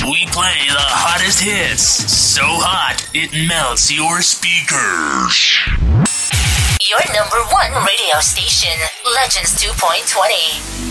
We play the hottest hits. So hot, it melts your speakers. Your number one radio station, Legends 2.20.